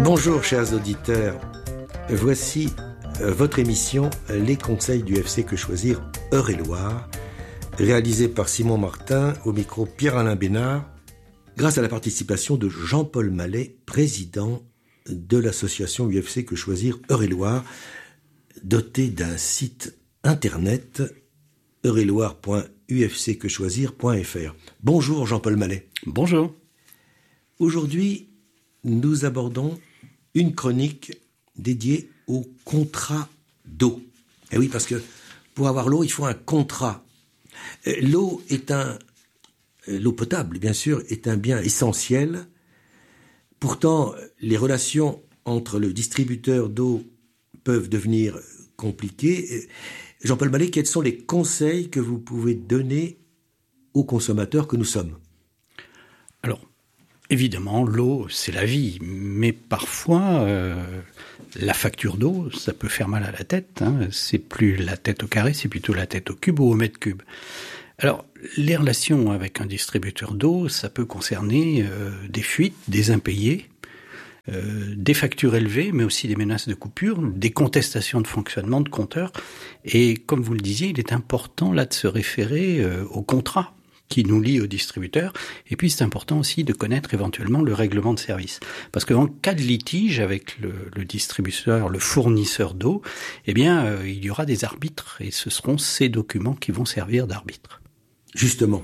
Bonjour chers auditeurs, voici votre émission Les conseils du FC Que Choisir Eure-et-Loir, réalisée par Simon Martin, au micro Pierre-Alain Bénard, grâce à la participation de Jean-Paul Mallet, président de l'association UFC Que Choisir Eure-et-Loir, doté d'un site internet eure-et-loir.ufcquechoisir.fr. Bonjour Jean-Paul Mallet. Bonjour. Aujourd'hui, nous abordons une chronique dédiée au contrat d'eau. Et oui, parce que pour avoir l'eau, il faut un contrat. L'eau potable, bien sûr, est un bien essentiel. Pourtant, les relations entre le distributeur d'eau peuvent devenir compliquées. Jean-Paul Mallet, quels sont les conseils que vous pouvez donner aux consommateurs que nous sommes ? Alors, évidemment, l'eau, c'est la vie, mais parfois, la facture d'eau, ça peut faire mal à la tête. C'est plus la tête au carré, c'est plutôt la tête au cube ou au mètre cube. Alors, les relations avec un distributeur d'eau, ça peut concerner des fuites, des impayés, des factures élevées, mais aussi des menaces de coupure, des contestations de fonctionnement de compteurs. Et comme vous le disiez, il est important là de se référer au contrat qui nous lie au distributeur. Et puis c'est important aussi de connaître éventuellement le règlement de service. Parce qu'en cas de litige avec le distributeur, le fournisseur d'eau, eh bien il y aura des arbitres et ce seront ces documents qui vont servir d'arbitre. Justement,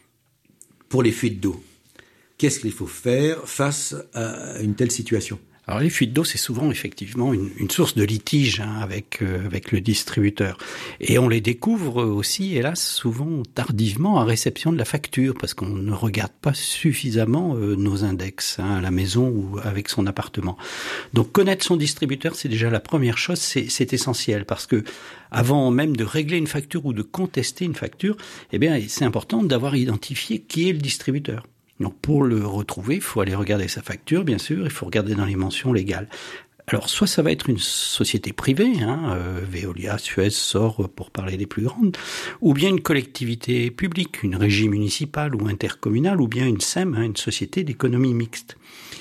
pour les fuites d'eau, qu'est-ce qu'il faut faire face à une telle situation ? Alors les fuites d'eau, c'est souvent effectivement une source de litige avec le distributeur. Et on les découvre aussi, hélas, souvent tardivement à réception de la facture, parce qu'on ne regarde pas suffisamment nos index à la maison ou avec son appartement. Donc connaître son distributeur, c'est déjà la première chose, c'est essentiel, parce que avant même de régler une facture ou de contester une facture, eh bien c'est important d'avoir identifié qui est le distributeur. Donc pour le retrouver, il faut aller regarder sa facture, bien sûr, il faut regarder dans les mentions légales. Alors soit ça va être une société privée, Veolia, Suez, Sor, pour parler des plus grandes, ou bien une collectivité publique, une régie municipale ou intercommunale, ou bien une SEM, une société d'économie mixte.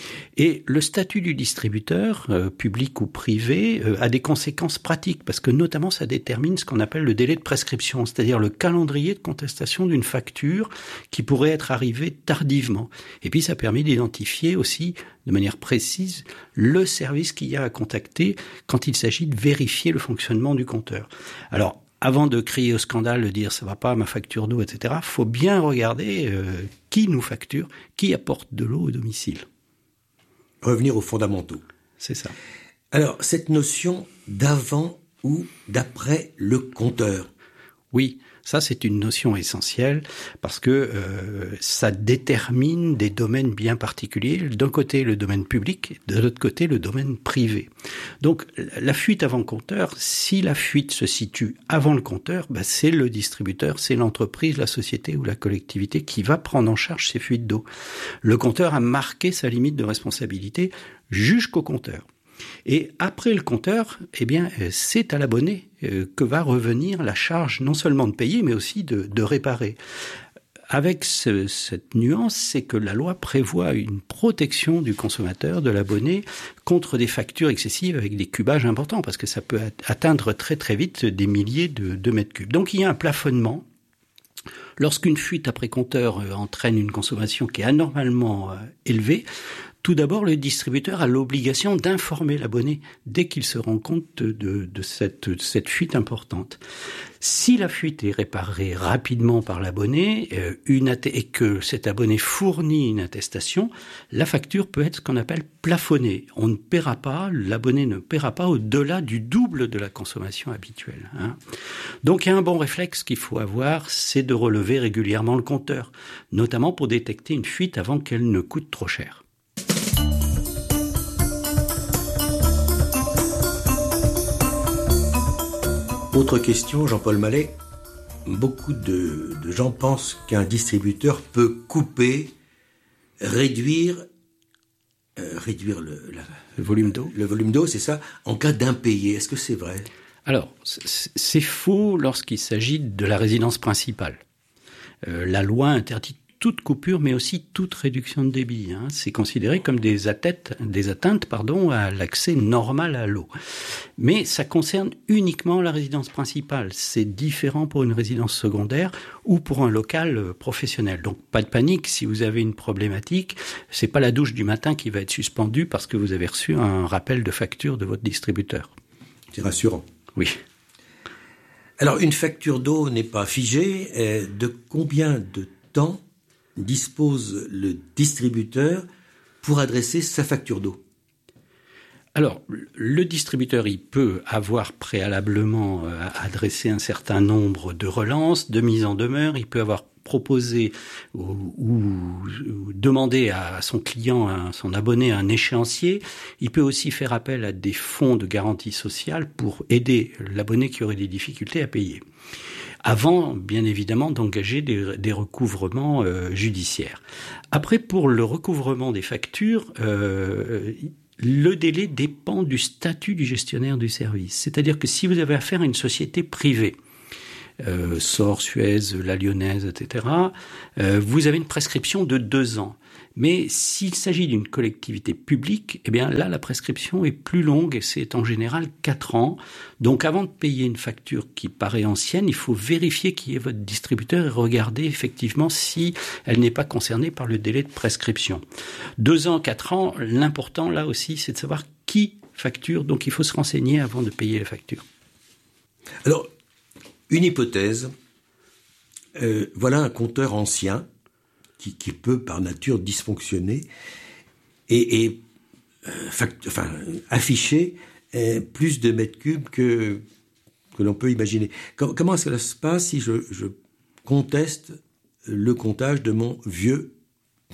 Et le statut du distributeur, public ou privé, a des conséquences pratiques, parce que notamment ça détermine ce qu'on appelle le délai de prescription, c'est-à-dire le calendrier de contestation d'une facture qui pourrait être arrivée tardivement. Et puis ça permet d'identifier aussi, de manière précise, le service qu'il y a à contacter quand il s'agit de vérifier le fonctionnement du compteur. Alors, avant de crier au scandale, de dire ça va pas, ma facture d'eau, etc., faut bien regarder qui nous facture, qui apporte de l'eau au domicile. Revenir aux fondamentaux. C'est ça. Alors, cette notion d'avant ou d'après le compteur. Oui, ça c'est une notion essentielle parce que ça détermine des domaines bien particuliers. D'un côté, le domaine public, de l'autre côté, le domaine privé. Donc, la fuite avant le compteur, si la fuite se situe avant le compteur, c'est le distributeur, c'est l'entreprise, la société ou la collectivité qui va prendre en charge ces fuites d'eau. Le compteur a marqué sa limite de responsabilité jusqu'au compteur. Et après le compteur, eh bien, c'est à l'abonné que va revenir la charge non seulement de payer, mais aussi de réparer. Avec cette nuance, c'est que la loi prévoit une protection du consommateur, de l'abonné, contre des factures excessives avec des cubages importants, parce que ça peut atteindre très très vite des milliers de mètres cubes. Donc il y a un plafonnement. Lorsqu'une fuite après compteur entraîne une consommation qui est anormalement élevée, tout d'abord, le distributeur a l'obligation d'informer l'abonné dès qu'il se rend compte de cette fuite importante. Si la fuite est réparée rapidement par l'abonné et que cet abonné fournit une attestation, la facture peut être ce qu'on appelle plafonnée. L'abonné ne paiera pas au-delà du double de la consommation habituelle. Donc il y a un bon réflexe qu'il faut avoir, c'est de relever régulièrement le compteur, notamment pour détecter une fuite avant qu'elle ne coûte trop cher. Autre question, Jean-Paul Mallet. Beaucoup de gens pensent qu'un distributeur peut couper, réduire le volume d'eau. Le volume d'eau, c'est ça, en cas d'impayé. Est-ce que c'est vrai ? Alors, c'est faux lorsqu'il s'agit de la résidence principale. La loi interdit toute coupure, mais aussi toute réduction de débit. C'est considéré comme des atteintes, à l'accès normal à l'eau. Mais ça concerne uniquement la résidence principale. C'est différent pour une résidence secondaire ou pour un local professionnel. Donc pas de panique, si vous avez une problématique, c'est pas la douche du matin qui va être suspendue parce que vous avez reçu un rappel de facture de votre distributeur. C'est rassurant. Oui. Alors, une facture d'eau n'est pas figée. De combien de temps dispose le distributeur pour adresser sa facture d'eau ? Alors, le distributeur, il peut avoir préalablement adressé un certain nombre de relances, de mises en demeure. Il peut avoir proposé ou demander à son client, à son abonné, un échéancier. Il peut aussi faire appel à des fonds de garantie sociale pour aider l'abonné qui aurait des difficultés à payer. Avant, bien évidemment, d'engager des recouvrements judiciaires. Après, pour le recouvrement des factures, le délai dépend du statut du gestionnaire du service. C'est-à-dire que si vous avez affaire à une société privée, Sor, Suez, La Lyonnaise, etc., vous avez une prescription de 2 ans. Mais s'il s'agit d'une collectivité publique, eh bien là, la prescription est plus longue et c'est en général 4 ans. Donc avant de payer une facture qui paraît ancienne, il faut vérifier qui est votre distributeur et regarder effectivement si elle n'est pas concernée par le délai de prescription. 2 ans, 4 ans, l'important là aussi, c'est de savoir qui facture. Donc il faut se renseigner avant de payer la facture. Alors, une hypothèse, voilà un compteur ancien qui peut par nature dysfonctionner et afficher plus de mètres cubes que l'on peut imaginer. Comment est-ce que ça se passe si je conteste le comptage de mon vieux compteur ?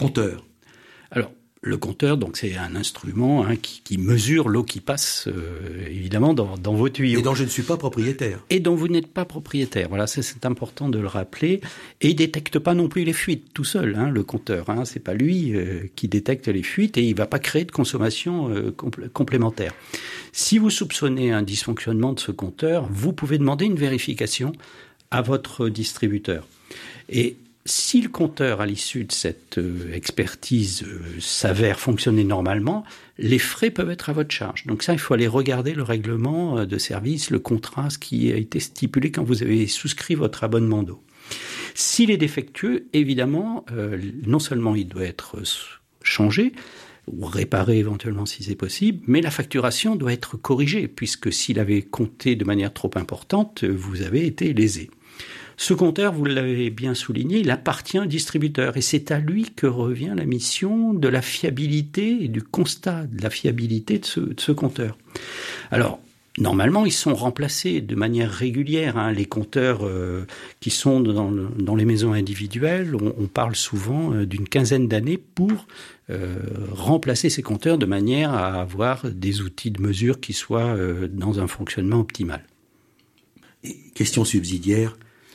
Alors, le compteur, donc c'est un instrument qui mesure l'eau qui passe évidemment dans vos tuyaux. Et dont je ne suis pas propriétaire. Et dont vous n'êtes pas propriétaire. Voilà, c'est important de le rappeler. Et il détecte pas non plus les fuites tout seul, le compteur. C'est pas lui qui détecte les fuites et il va pas créer de consommation complémentaire. Si vous soupçonnez un dysfonctionnement de ce compteur, vous pouvez demander une vérification à votre distributeur. Et si le compteur, à l'issue de cette expertise, s'avère fonctionner normalement, les frais peuvent être à votre charge. Donc ça, il faut aller regarder le règlement de service, le contrat, ce qui a été stipulé quand vous avez souscrit votre abonnement d'eau. S'il est défectueux, évidemment, non seulement il doit être changé, ou réparé éventuellement si c'est possible, mais la facturation doit être corrigée, puisque s'il avait compté de manière trop importante, vous avez été lésé. Ce compteur, vous l'avez bien souligné, il appartient au distributeur et c'est à lui que revient la mission de la fiabilité et du constat de la fiabilité de ce compteur. Alors, normalement, ils sont remplacés de manière régulière. Les compteurs qui sont dans les maisons individuelles, on parle souvent d'une quinzaine d'années pour remplacer ces compteurs de manière à avoir des outils de mesure qui soient dans un fonctionnement optimal. Et question subsidiaire.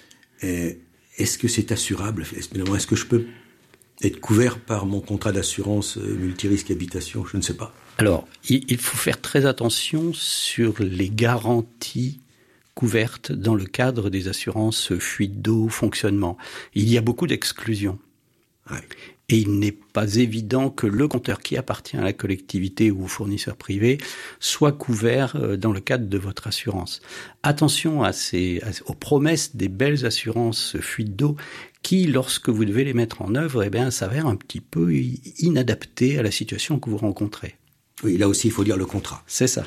Est-ce que c'est assurable ? Est-ce que je peux être couvert par mon contrat d'assurance multirisque habitation ? Je ne sais pas. Alors, il faut faire très attention sur les garanties couvertes dans le cadre des assurances fuite d'eau, fonctionnement. Il y a beaucoup d'exclusions. Ouais. Et il n'est pas évident que le compteur qui appartient à la collectivité ou au fournisseur privé soit couvert dans le cadre de votre assurance. Attention aux promesses des belles assurances fuite d'eau qui, lorsque vous devez les mettre en œuvre, s'avèrent un petit peu inadaptées à la situation que vous rencontrez. Oui, là aussi, il faut lire le contrat. C'est ça.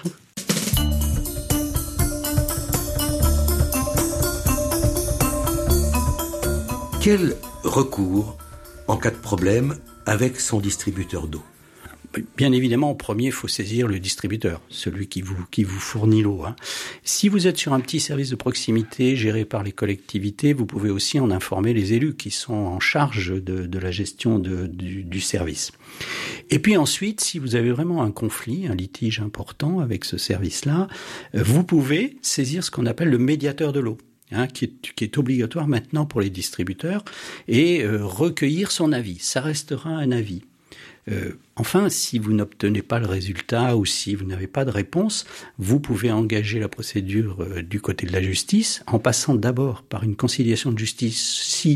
Quel recours en cas de problème avec son distributeur d'eau ? Bien évidemment, en premier, il faut saisir le distributeur, celui qui vous fournit l'eau. Si vous êtes sur un petit service de proximité géré par les collectivités, vous pouvez aussi en informer les élus qui sont en charge de la gestion du service. Et puis ensuite, si vous avez vraiment un conflit, un litige important avec ce service-là, vous pouvez saisir ce qu'on appelle le médiateur de l'eau. Qui est obligatoire maintenant pour les distributeurs, et recueillir son avis. Ça restera un avis. Enfin, si vous n'obtenez pas le résultat ou si vous n'avez pas de réponse, vous pouvez engager la procédure du côté de la justice en passant d'abord par une conciliation de justice si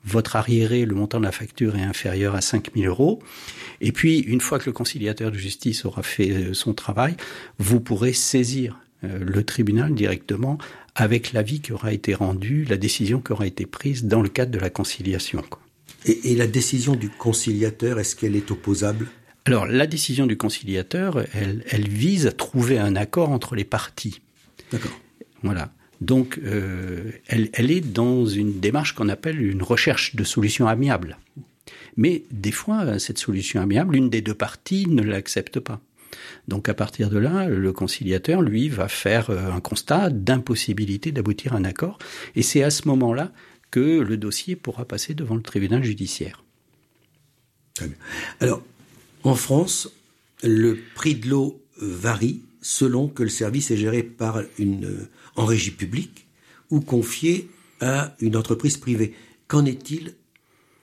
votre arriéré, le montant de la facture est inférieur à 5 000 €. Et puis, une fois que le conciliateur de justice aura fait son travail, vous pourrez saisir le tribunal directement avec l'avis qui aura été rendu, la décision qui aura été prise dans le cadre de la conciliation. Et la décision du conciliateur, est-ce qu'elle est opposable ? Alors, la décision du conciliateur, elle vise à trouver un accord entre les parties. D'accord. Voilà. Donc, elle est dans une démarche qu'on appelle une recherche de solution amiable. Mais des fois, cette solution amiable, une des deux parties ne l'accepte pas. Donc, à partir de là, le conciliateur, lui, va faire un constat d'impossibilité d'aboutir à un accord. Et c'est à ce moment-là que le dossier pourra passer devant le tribunal judiciaire. Très bien. Alors, en France, le prix de l'eau varie selon que le service est géré en régie publique ou confié à une entreprise privée. Qu'en est-il vraiment ?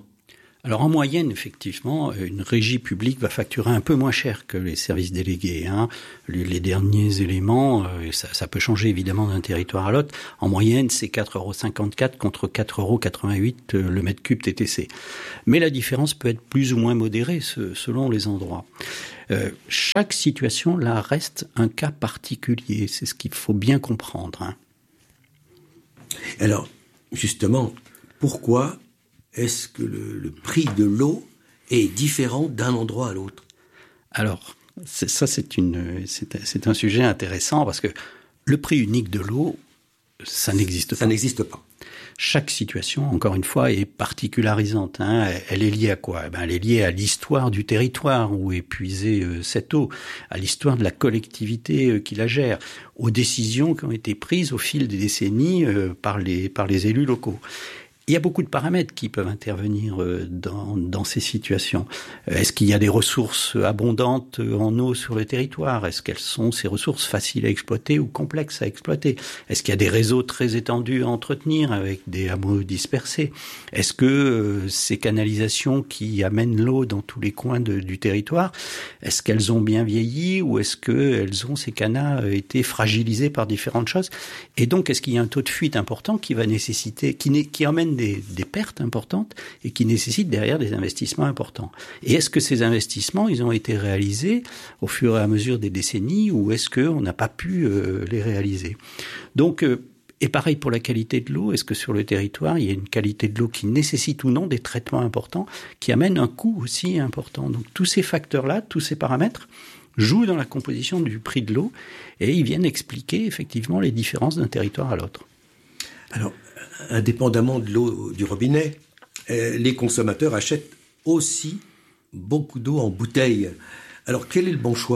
Alors en moyenne, effectivement, une régie publique va facturer un peu moins cher que les services délégués. Les derniers éléments, ça peut changer évidemment d'un territoire à l'autre. En moyenne, c'est 4,54 € contre 4,88 € le mètre cube TTC. Mais la différence peut être plus ou moins modérée selon les endroits. Chaque situation, là, reste un cas particulier. C'est ce qu'il faut bien comprendre. Alors, justement, pourquoi est-ce que le prix de l'eau est différent d'un endroit à l'autre ? Alors, c'est un sujet intéressant parce que le prix unique de l'eau, ça n'existe pas. Ça n'existe pas. Chaque situation, encore une fois, est particularisante. Elle est liée à quoi ? Elle est liée à l'histoire du territoire où est puisée cette eau, à l'histoire de la collectivité qui la gère, aux décisions qui ont été prises au fil des décennies par les élus locaux. Il y a beaucoup de paramètres qui peuvent intervenir dans ces situations. Est-ce qu'il y a des ressources abondantes en eau sur le territoire ? Est-ce qu'elles sont ces ressources faciles à exploiter ou complexes à exploiter ? Est-ce qu'il y a des réseaux très étendus à entretenir avec des hameaux dispersés ? Est-ce que ces canalisations qui amènent l'eau dans tous les coins du territoire, est-ce qu'elles ont bien vieilli ou est-ce que ces canaux été fragilisés par différentes choses ? Et donc, est-ce qu'il y a un taux de fuite important qui va nécessiter, qui emmène des pertes importantes et qui nécessitent derrière des investissements importants. Et est-ce que ces investissements, ils ont été réalisés au fur et à mesure des décennies ou est-ce qu'on n'a pas pu les réaliser ? Donc, et pareil pour la qualité de l'eau, est-ce que sur le territoire, il y a une qualité de l'eau qui nécessite ou non des traitements importants qui amènent un coût aussi important ? Donc tous ces facteurs-là, tous ces paramètres jouent dans la composition du prix de l'eau et ils viennent expliquer effectivement les différences d'un territoire à l'autre. Alors, indépendamment de l'eau du robinet, les consommateurs achètent aussi beaucoup d'eau en bouteille. Alors, quel est le bon choix ?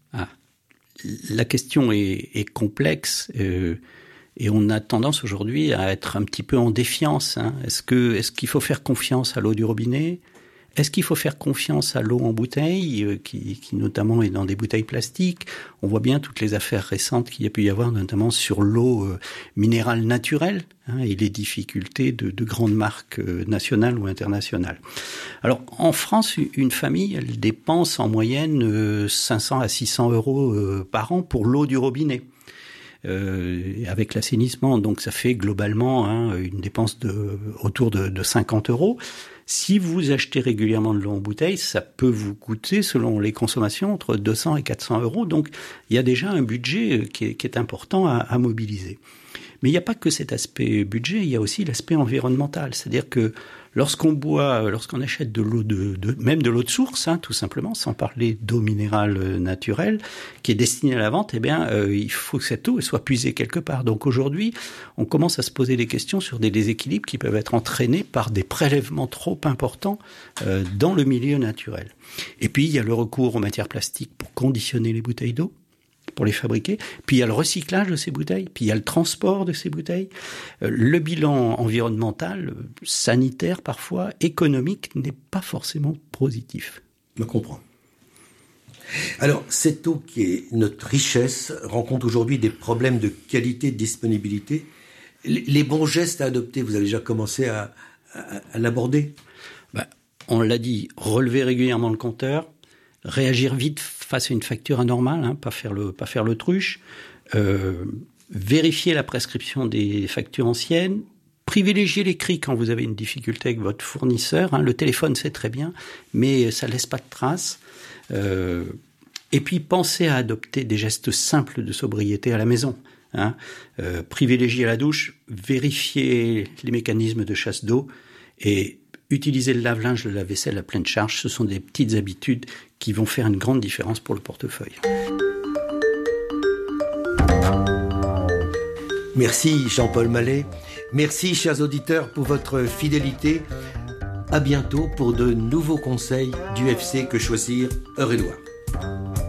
La question est complexe et on a tendance aujourd'hui à être un petit peu en défiance. Est-ce qu'il faut faire confiance à l'eau du robinet ? Est-ce qu'il faut faire confiance à l'eau en bouteille, qui notamment est dans des bouteilles plastiques ? On voit bien toutes les affaires récentes qu'il y a pu y avoir, notamment sur l'eau minérale naturelle, et les difficultés de grandes marques nationales ou internationales. Alors, en France, une famille, elle dépense en moyenne 500 à 600 € par an pour l'eau du robinet. Avec l'assainissement, donc ça fait globalement une dépense autour de 50 €. Si vous achetez régulièrement de l'eau en bouteille, ça peut vous coûter, selon les consommations, entre 200 et 400 €. Donc, il y a déjà un budget qui est important à mobiliser. Mais il n'y a pas que cet aspect budget, il y a aussi l'aspect environnemental. C'est-à-dire que lorsqu'on achète de l'eau même de l'eau de source, tout simplement, sans parler d'eau minérale naturelle, qui est destinée à la vente, il faut que cette eau soit puisée quelque part. Donc aujourd'hui, on commence à se poser des questions sur des déséquilibres qui peuvent être entraînés par des prélèvements trop importants dans le milieu naturel. Et puis, il y a le recours aux matières plastiques pour conditionner les bouteilles d'eau, pour les fabriquer. Puis il y a le recyclage de ces bouteilles, puis il y a le transport de ces bouteilles. Le bilan environnemental, sanitaire parfois, économique, n'est pas forcément positif. Je comprends. Alors, cette eau qui est notre richesse rencontre aujourd'hui des problèmes de qualité, de disponibilité. Les bons gestes à adopter, vous avez déjà commencé à l'aborder ? On l'a dit, relever régulièrement le compteur, réagir vite face à une facture anormale, pas faire l'autruche, vérifier la prescription des factures anciennes, Privilégiez l'écrit quand vous avez une difficulté avec votre fournisseur. Hein. Le téléphone, c'est très bien, mais ça laisse pas de traces. Et puis, pensez à adopter des gestes simples de sobriété à la maison. Hein. Privilégiez la douche, vérifiez les mécanismes de chasse d'eau et utilisez le lave-linge, le lave-vaisselle à pleine charge. Ce sont des petites habitudes qui vont faire une grande différence pour le portefeuille. Merci Jean-Paul Mallet. Merci chers auditeurs pour votre fidélité. À bientôt pour de nouveaux conseils du FC Que Choisir Eure-et-Loir.